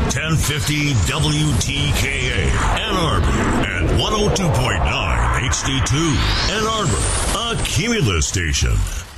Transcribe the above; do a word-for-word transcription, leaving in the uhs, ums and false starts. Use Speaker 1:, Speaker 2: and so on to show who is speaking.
Speaker 1: ten fifty W T K A, Ann Arbor, and one oh two point nine H D two, Ann Arbor, a Cumulus station.